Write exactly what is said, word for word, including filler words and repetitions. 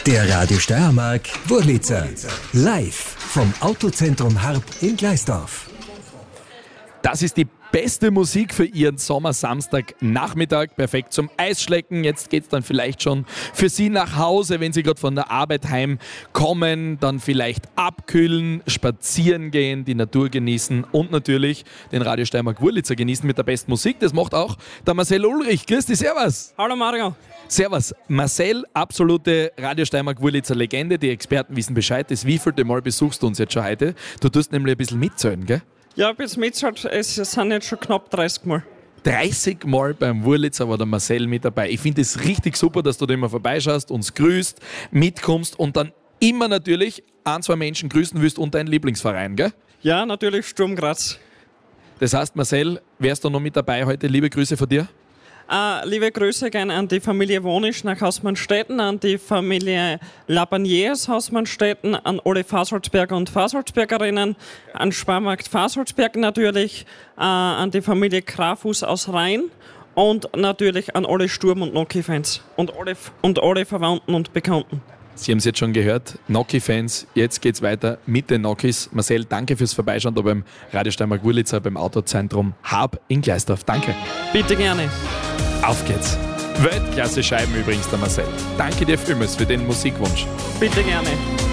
Der Radio Steiermark Wurlitzer. Live vom Autozentrum Harp in Gleisdorf. Das ist die beste Musik für Ihren Sommersamstagnachmittag. Perfekt zum Eisschlecken. Jetzt geht es dann vielleicht schon für Sie nach Hause, wenn Sie gerade von der Arbeit heimkommen. Dann vielleicht abkühlen, spazieren gehen, die Natur genießen und natürlich den Radio Steiermark Wurlitzer genießen mit der besten Musik. Das macht auch der Marcel Ulrich. Grüß dich, servus. Hallo Mario. Servus. Marcel, absolute Radio Steiermark Wurlitzer Legende. Die Experten wissen Bescheid. Das wievielte Mal besuchst du uns jetzt schon heute? Du tust nämlich ein bisschen mitzählen, gell? Ja, bis mitzählt, es sind jetzt schon knapp dreißig Mal. dreißig Mal beim Wurlitzer war der Marcel mit dabei. Ich finde es richtig super, dass du da immer vorbeischaust, uns grüßt, mitkommst und dann immer natürlich ein, zwei Menschen grüßen willst und deinen Lieblingsverein, gell? Ja, natürlich Sturm Graz. Das heißt, Marcel, wärst du noch mit dabei heute? Liebe Grüße von dir. Äh, liebe Grüße gerne an die Familie Wonisch nach Hausmannstetten, an die Familie Labanier aus Hausmannstetten, an alle Fasoldsberger und Fasoldsbergerinnen, an Sparmarkt Fasoldsberg natürlich, äh, an die Familie Krafus aus Rhein und natürlich an alle Sturm- und Noki-Fans und alle, und alle Verwandten und Bekannten. Sie haben es jetzt schon gehört, Noki-Fans, jetzt geht's weiter mit den Nokis. Marcel, danke fürs Vorbeischauen da beim Radio Steiermark Wurlitzer beim Autozentrum Harp in Gleisdorf. Danke. Bitte gerne. Auf geht's. Weltklasse Scheiben übrigens, der Marcel. Danke dir vielmals für den Musikwunsch. Bitte gerne.